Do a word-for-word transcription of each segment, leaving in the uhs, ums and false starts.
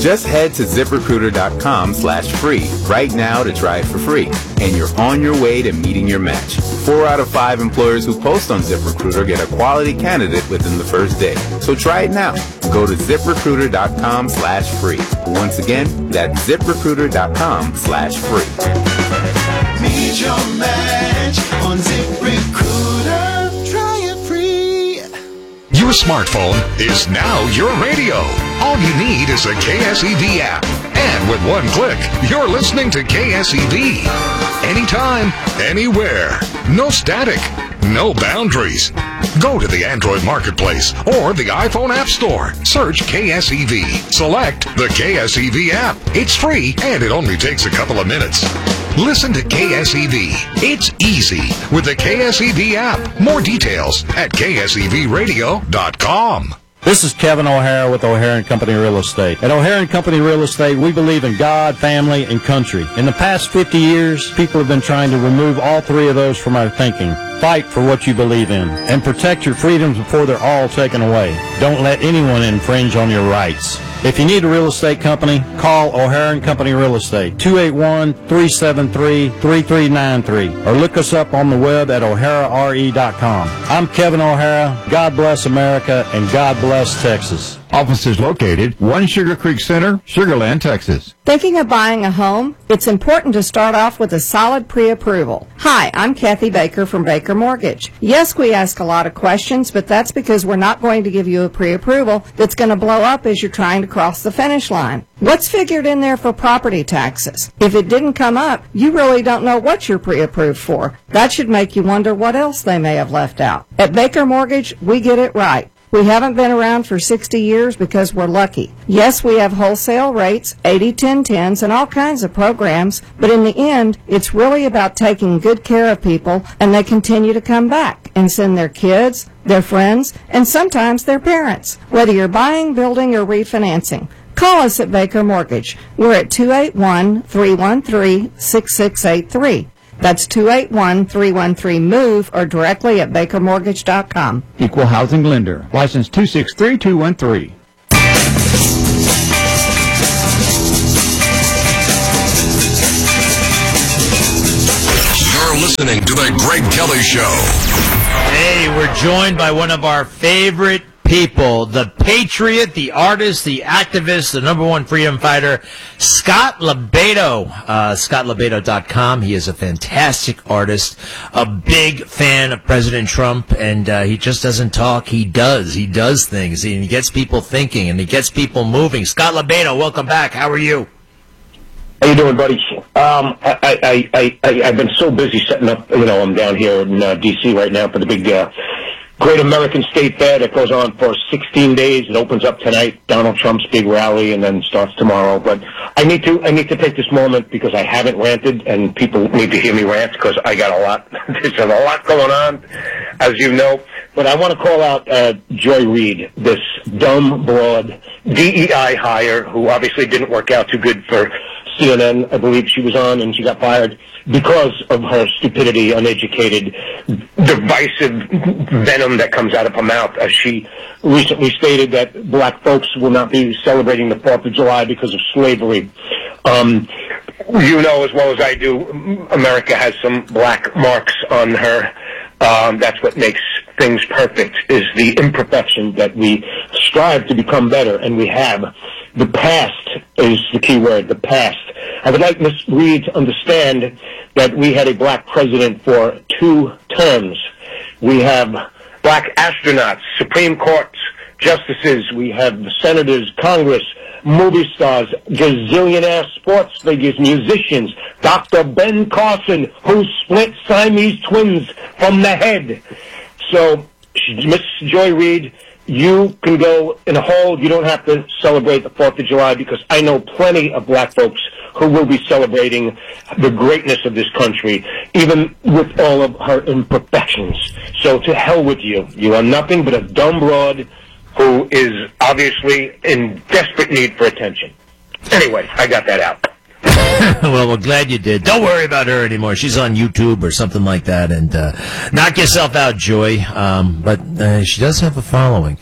Just head to ZipRecruiter.com slash free right now to try it for free, and you're on your way to meeting your match. Four out of five employers who post on ZipRecruiter get a quality candidate within the first day. So try it now. Go to ZipRecruiter.com slash free. Once again, that's ZipRecruiter.com slash free. Meet your match on ZipRecruiter. Try it free. Your smartphone is now your radio. All you need is a K S E V app. And with one click, you're listening to K S E V. Anytime, anywhere. No static, no boundaries. Go to the Android Marketplace or the iPhone App Store. Search K S E V. Select the K S E V app. It's free and it only takes a couple of minutes. Listen to K S E V. It's easy with the K S E V app. More details at K S E V radio dot com. This is Kevin O'Hara with O'Hara and Company Real Estate. At O'Hara and Company Real Estate, we believe in God, family, and country. In the past fifty years, people have been trying to remove all three of those from our thinking. Fight for what you believe in and protect your freedoms before they're all taken away. Don't let anyone infringe on your rights. If you need a real estate company, call O'Hara and Company Real Estate, two eight one, three seven three, three three nine three, or look us up on the web at O'Hara R E dot com. I'm Kevin O'Hara. God bless America, and God bless Texas. Offices located one Sugar Creek Center, Sugar Land, Texas. Thinking of buying a home? It's important to start off with a solid pre-approval. Hi, I'm Kathy Baker from Baker Mortgage. Yes, we ask a lot of questions, but that's because we're not going to give you a pre-approval that's going to blow up as you're trying to cross the finish line. What's figured in there for property taxes? If it didn't come up, you really don't know what you're pre-approved for. That should make you wonder what else they may have left out. At Baker Mortgage, we get it right. We haven't been around for sixty years because we're lucky. Yes, we have wholesale rates, eighty ten tens, and all kinds of programs, but in the end, it's really about taking good care of people, and they continue to come back and send their kids, their friends, and sometimes their parents, whether you're buying, building, or refinancing. Call us at Baker Mortgage. We're at two eight one, three one three, six six eight three. That's two eight one, three one three, MOVE or directly at baker mortgage dot com. Equal housing lender. License two six three two one three. You're listening to The Greg Kelly Show. Hey, we're joined by one of our favorite people, the patriot, the artist, the activist, the number one freedom fighter, Scott LoBaido, uh, scott lobaito dot com. He is a fantastic artist, a big fan of President Trump, and uh, he just doesn't talk, he does. He does things, and he gets people thinking, and he gets people moving. Scott LoBaido, welcome back. How are you? How you doing, buddy? Um, I, I, I, I, I've been so busy setting up, you know, I'm down here in uh, D C right now for the big uh, Great American State Fair that goes on for sixteen days. It opens up tonight, Donald Trump's big rally, and then starts tomorrow. But I need to I need to take this moment because I haven't ranted, and people need to hear me rant because I got a lot. There's a lot going on, as you know. But I want to call out uh, Joy Reid, this dumb, broad D E I hire who obviously didn't work out too good for C N N, I believe she was on, and she got fired because of her stupidity, uneducated, divisive venom that comes out of her mouth. As she recently stated that black folks will not be celebrating the fourth of July because of slavery. Um, you know as well as I do, America has some black marks on her. Um, that's what makes things perfect, is the imperfection that we strive to become better, and we have. The past is the key word, the past. I would like Miz Reid to understand that we had a black president for two terms. We have black astronauts, Supreme Court justices, we have senators, Congress, movie stars, gazillionaire sports figures, musicians, Doctor Ben Carson, who split Siamese twins from the head. So, Miss Joy Reid, you can go in a hole. You don't have to celebrate the fourth of July because I know plenty of black folks who will be celebrating the greatness of this country, even with all of her imperfections. So to hell with you. You are nothing but a dumb broad who is obviously in desperate need for attention. Anyway, I got that out. Well, we're glad you did. Don't worry about her anymore. She's on YouTube or something like that. And uh, knock yourself out, Joy. Um, but uh, she does have a following.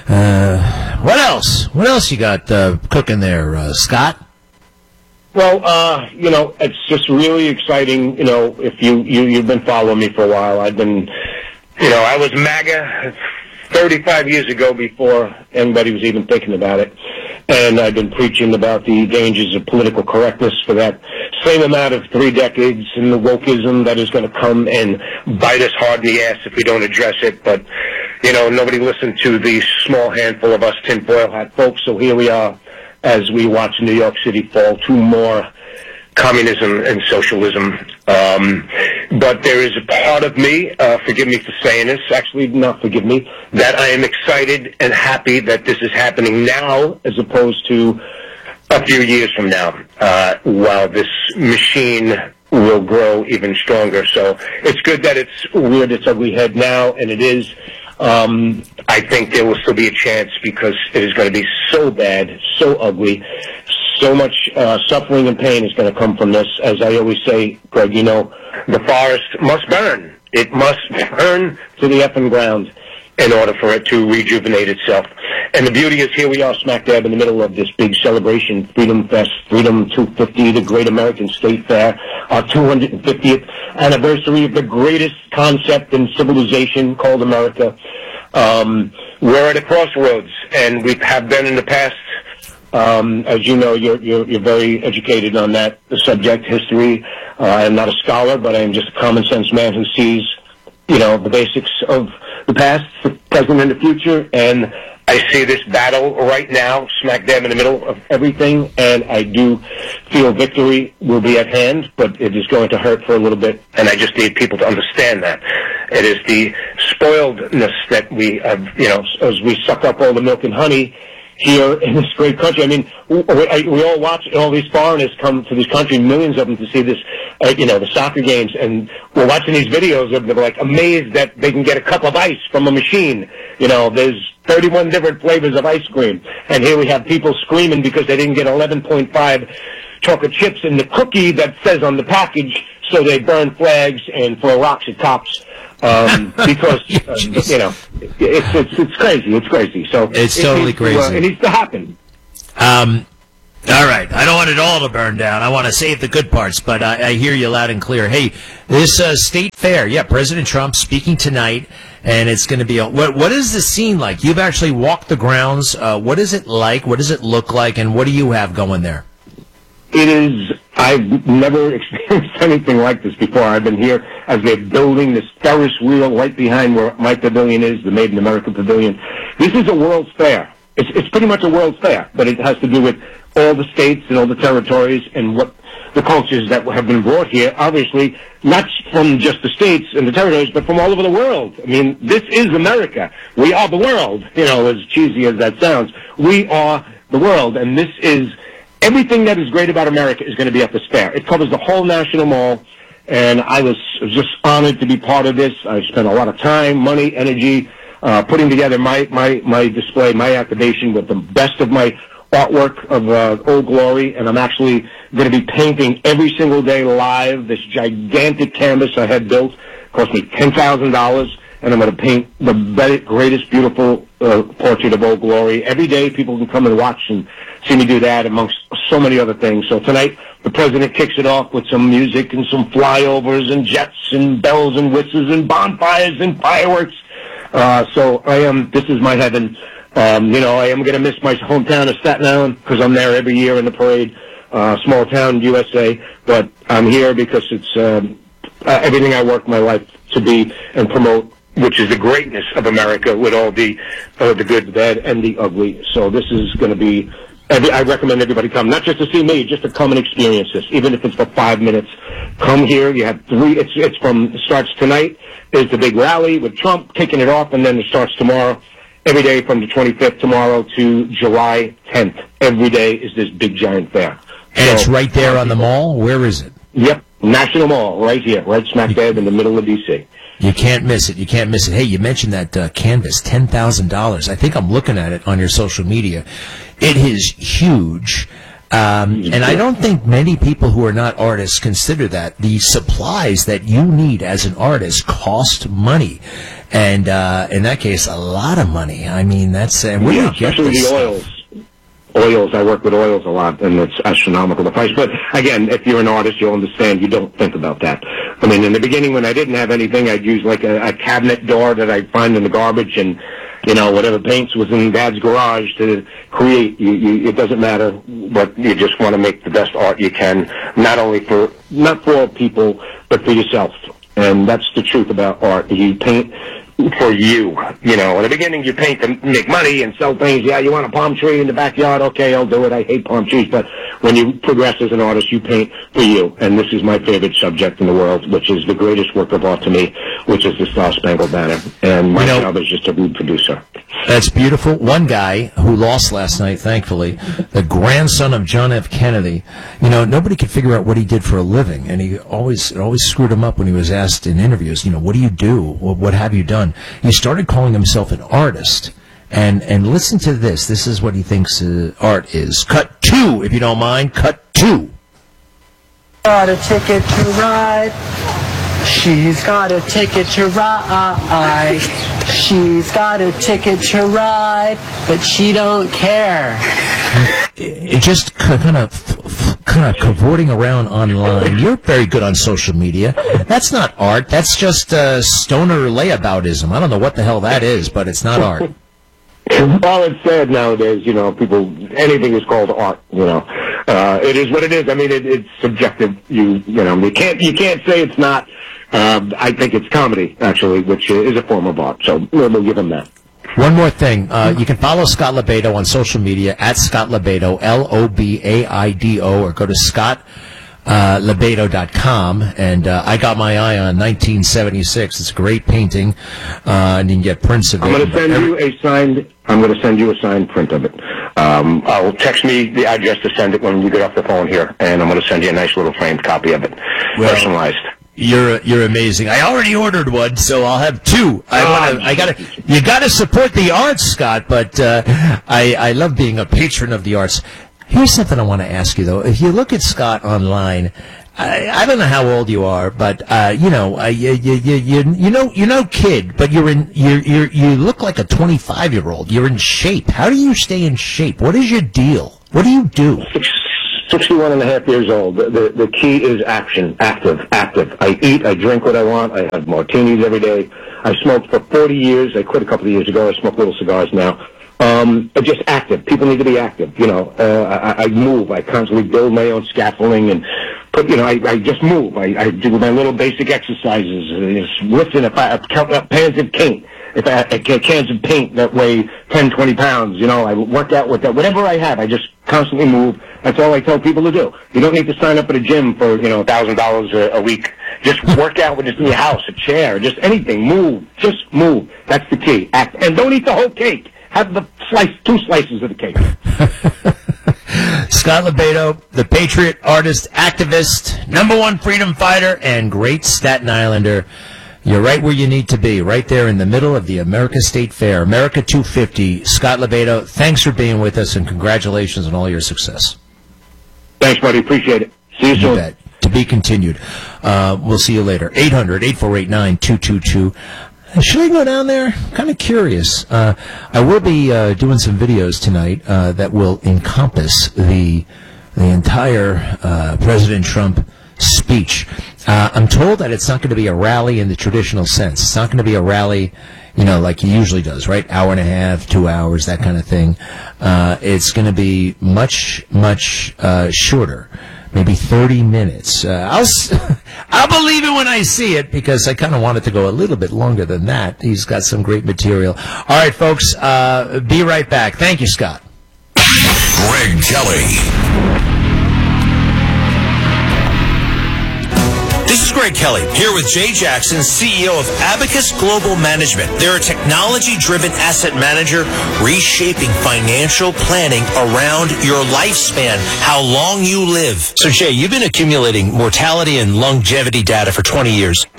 Uh, what else? What else you got uh, cooking there, uh, Scott? Well, uh, you know, it's just really exciting. You know, if you, you, you've been following me for a while, I've been, you know, I was MAGA thirty-five years ago before anybody was even thinking about it. And I've been preaching about the dangers of political correctness for that same amount of three decades and the wokeism that is going to come and bite us hard in the ass if we don't address it. But, you know, nobody listened to the small handful of us tinfoil hat folks. So here we are as we watch New York City fall to more communism and socialism. Um, but there is a part of me, uh, forgive me for saying this, actually not forgive me, that I am excited and happy that this is happening now as opposed to a few years from now, uh, while this machine will grow even stronger. So it's good that it's reared its ugly head now, and it is. Um, I think there will still be a chance because it is going to be so bad, so ugly, so much uh, suffering and pain is going to come from this. As I always say, Greg, you know, the forest must burn. It must burn to the effing ground in order for it to rejuvenate itself. And the beauty is here we are smack dab in the middle of this big celebration, Freedom Fest, Freedom two fifty, the Great American State Fair, our two hundred fiftieth anniversary of the greatest concept in civilization called America. Um, we're at a crossroads, and we have been in the past. Um, as you know, you're, you're, you're very educated on that subject, history. Uh, I am not a scholar, but I am just a common sense man who sees, you know, the basics of the past, the present, and the future. And I see this battle right now, smack dab in the middle of everything, and I do feel victory will be at hand, but it is going to hurt for a little bit, and I just need people to understand that. It is the spoiledness that we have, you know, as we suck up all the milk and honey here in this great country. I mean, we, we all watch all these foreigners come to this country, millions of them, to see this, uh, you know, the soccer games, and we're watching these videos of them, like, amazed that they can get a cup of ice from a machine. You know, there's thirty-one different flavors of ice cream, and here we have people screaming because they didn't get eleven point five chocolate chips in the cookie that says on the package, so they burn flags and throw rocks at cops. Um, because, uh, you know, it's, it's, it's crazy. It's crazy. So it's it totally to, crazy. Uh, it needs to happen. Um, all right. I don't want it all to burn down. I want to save the good parts, but I, I hear you loud and clear. Hey, this uh, state fair, yeah, President Trump speaking tonight, and it's going to be, a, what, what is the scene like? You've actually walked the grounds. Uh, what is it like? What does it look like? And what do you have going there? It is, I've never experienced anything like this before. I've been here as they're building this Ferris wheel right behind where my pavilion is, the Made in America pavilion. This is a World's Fair. It's, it's pretty much a World's Fair, but it has to do with all the states and all the territories and what the cultures that have been brought here, obviously, not from just the states and the territories, but from all over the world. I mean, this is America. We are the world, you know, as cheesy as that sounds. We are the world, and this is... Everything that is great about America is going to be at this fair. It covers the whole National Mall, and I was just honored to be part of this. I spent a lot of time, money, energy, uh, putting together my, my, my display, my activation with the best of my artwork of uh, Old Glory, and I'm actually going to be painting every single day live. This gigantic canvas I had built cost me ten thousand dollars, and I'm going to paint the be- greatest, beautiful uh, portrait of Old Glory. Every day people can come and watch and see me do that, amongst so many other things. So tonight, the president kicks it off with some music and some flyovers and jets and bells and whistles and bonfires and fireworks. Uh, so I am, this is my heaven. Um, you know, I am going to miss my hometown of Staten Island because I'm there every year in the parade, uh, small town U S A. But I'm here because it's um, uh, everything I work my life to be and promote, which is the greatness of America with all the uh, the good, the bad, and the ugly. So this is going to be, I recommend everybody come, not just to see me, just to come and experience this, even if it's for five minutes. Come here. You have three, it's, it's from, it starts tonight, is the big rally with Trump kicking it off, and then it starts tomorrow. Every day from the twenty-fifth tomorrow to July tenth. Every day is this big giant fair. And so, it's right there on the mall? Where is it? Yep. National Mall, right here, right smack dab in the middle of D C. You can't miss it. You can't miss it. Hey, you mentioned that uh, canvas, ten thousand dollars. I think I'm looking at it on your social media. It is huge. Um, and I don't think many people who are not artists consider that. The supplies that you need as an artist cost money. And uh, in that case, a lot of money. I mean, that's... Uh, where yeah, do you get especially this the stuff? oils. Oils, I work with oils a lot, and it's astronomical, the price. But, again, if you're an artist, you'll understand you don't think about that. I mean, in the beginning, when I didn't have anything, I'd use, like, a, a cabinet door that I'd find in the garbage, and, you know, whatever paints was in Dad's garage to create. You, you, it doesn't matter, but you just want to make the best art you can, not only for, not for people, but for yourself. And that's the truth about art. You paint for you. You know, in the beginning you paint to make money and sell things. Yeah, you want a palm tree in the backyard? Okay, I'll do it. I hate palm trees. But when you progress as an artist, you paint for you. And this is my favorite subject in the world, which is the greatest work of art to me, which is the Star Spangled Banner. And my You know, job is just to be producer. That's beautiful. One guy who lost last night, thankfully, the grandson of John F. Kennedy, you know, nobody could figure out what he did for a living. And he always, it always screwed him up when he was asked in interviews, you know, what do you do? What, what have you done? He started calling himself an artist. And, and listen to this. This is what he thinks uh, art is. Cut two, if you don't mind. Cut two. Got a ticket to ride. She's got a ticket to ride. She's got a ticket to ride, but she don't care. It, it just kind of, kind of cavorting around online. You're very good on social media. That's not art. That's just uh, stoner layaboutism. I don't know what the hell that is, but it's not art. All it's said nowadays, you know, people, anything is called art, you know. Uh, it is what it is. I mean, it, it's subjective. You, you know, you can't, you can't say it's not. Uh, I think it's comedy, actually, which is a form of art. So we'll give him that. One more thing. Uh, you can follow Scott LoBaido on social media at Scott LoBaido, L O B A I D O, or go to Scott Uh, Lobaido dot com, and uh, I got my eye on nineteen seventy-six. It's a great painting, uh, and you can get prints of it. I'm going to send you a signed. I'm going to send you a signed print of it. Um, I'll text me the address to send it when you get off the phone here, and I'm going to send you a nice little framed copy of it, well, personalized. You're you're amazing. I already ordered one, so I'll have two. I oh, want I gotta. You gotta support the arts, Scott. But uh, I I love being a patron of the arts. Here's something I want to ask you, though. If you look at Scott online, I, I don't know how old you are, but uh, you know, uh, you, you, you, you, you know, you're no kid, but you're in, you you you look like a twenty-five year old. You're in shape. How do you stay in shape? What is your deal? What do you do? sixty-one and a half years old. The, the, the key is action, active, active. I eat, I drink what I want. I have martinis every day. I smoked for forty years. I quit a couple of years ago. I smoke little cigars now. Um, just active. People need to be active. You know, uh, I, I move. I constantly build my own scaffolding and put, you know, I, I just move. I, I do my little basic exercises. Just lifting a, a count up pans of paint. If I, I get cans of paint that weigh ten, twenty pounds, you know, I work out with that. Whatever I have, I just constantly move. That's all I tell people to do. You don't need to sign up at a gym for, you know, a thousand dollars a week. Just work out with just in your house, a chair, just anything. Move. Just move. That's the key. Act. And don't eat the whole cake. Have the slice, two slices of the cake. Scott LoBaido, the patriot, artist, activist, number one freedom fighter, and great Staten Islander. You're right where you need to be, right there in the middle of the America State Fair, America two fifty. Scott LoBaido, thanks for being with us, and congratulations on all your success. Thanks, buddy. Appreciate it. See you, you soon. Bet. To be continued. Uh, we'll see you later. eight hundred, eight four eight, nine two two two. Should I go down there? I'm kind of curious. Uh, I will be uh, doing some videos tonight uh, that will encompass the the entire uh, President Trump speech. Uh, I'm told that it's not going to be a rally in the traditional sense. It's not going to be a rally, you know, like he usually does, right? Hour and a half, two hours, that kind of thing. Uh, it's going to be much, much uh, shorter. Maybe thirty minutes. Uh, I'll I'll believe it when I see it, because I kind of want it to go a little bit longer than that. He's got some great material. All right, folks, uh, be right back. Thank you, Scott. Greg Kelly. This is Greg Kelly, here with Jay Jackson, C E O of Abacus Global Management. They're a technology-driven asset manager reshaping financial planning around your lifespan, how long you live. So, Jay, you've been accumulating mortality and longevity data for twenty years. What's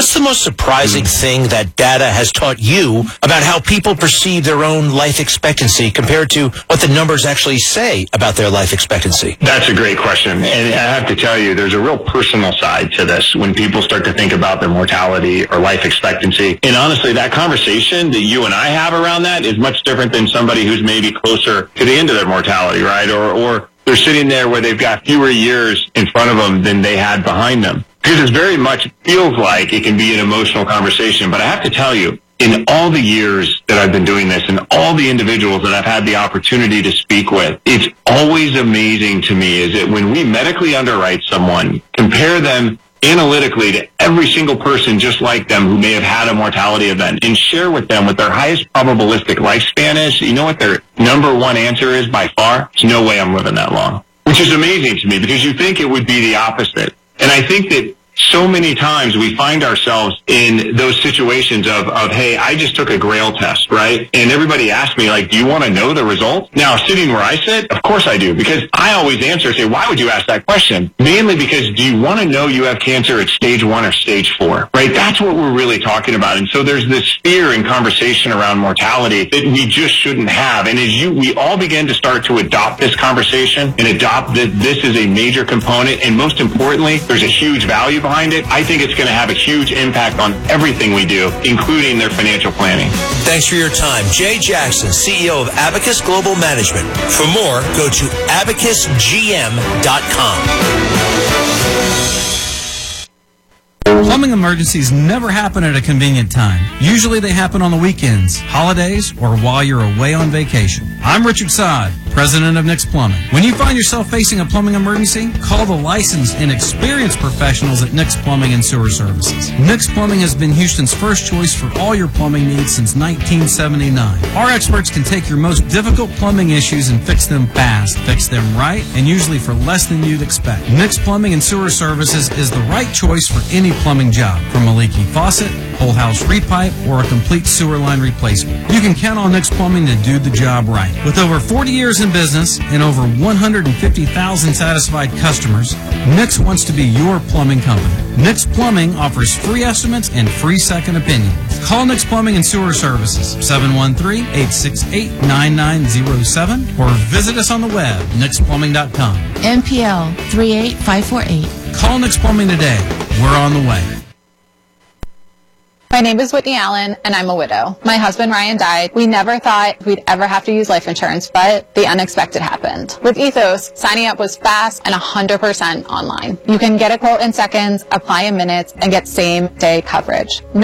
What's the most surprising thing that data has taught you about how people perceive their own life expectancy compared to what the numbers actually say about their life expectancy? That's a great question. And I have to tell you, there's a real personal side to this when people start to think about their mortality or life expectancy. And honestly, that conversation that you and I have around that is much different than somebody who's maybe closer to the end of their mortality, right? Or, or they're sitting there where they've got fewer years in front of them than they had behind them. Because it very much feels like it can be an emotional conversation. But I have to tell you, in all the years that I've been doing this and all the individuals that I've had the opportunity to speak with, it's always amazing to me is that when we medically underwrite someone, compare them analytically to every single person just like them who may have had a mortality event and share with them what their highest probabilistic lifespan is, you know what their number one answer is by far? There's no way I'm living that long. Which is amazing to me because you think it would be the opposite. And I think that so many times we find ourselves in those situations of, of, hey, I just took a Grail test, right? And everybody asks me, like, do you want to know the results? Now, sitting where I sit, of course I do, because I always answer and say, why would you ask that question? Mainly because do you want to know you have cancer at stage one or stage four, right? That's what we're really talking about. And so there's this fear and conversation around mortality that we just shouldn't have. And as you, we all begin to start to adopt this conversation and adopt that this is a major component. And most importantly, there's a huge value behind it. I think it's going to have a huge impact on everything we do, including their financial planning. Thanks for your time. Jay Jackson, C E O of Abacus Global Management. For more, go to abacus g m dot com. Plumbing emergencies never happen at a convenient time. Usually they happen on the weekends, holidays, or while you're away on vacation. I'm Richard Sod, president of Nix Plumbing. When you find yourself facing a plumbing emergency, call the licensed and experienced professionals at Nix Plumbing and Sewer Services. Nix Plumbing has been Houston's first choice for all your plumbing needs since nineteen seventy-nine. Our experts can take your most difficult plumbing issues and fix them fast, fix them right, and usually for less than you'd expect. Nix Plumbing and Sewer Services is the right choice for any plumbing job, from a leaky faucet, whole house repipe, or a complete sewer line replacement. You can count on Nix Plumbing to do the job right. With over forty years in business and over one hundred fifty thousand satisfied customers, Nix wants to be your plumbing company. Nix Plumbing offers free estimates and free second opinions. Call Nix Plumbing and Sewer Services, seven one three, eight six eight, nine nine zero seven, or visit us on the web, nix plumbing dot com. N P L three eight five four eight. Call Nix Plumbing today. We're on the way. My name is Whitney Allen, and I'm a widow. My husband, Ryan, died. We never thought we'd ever have to use life insurance, but the unexpected happened. With Ethos, signing up was fast and one hundred percent online. You can get a quote in seconds, apply in minutes, and get same-day coverage. No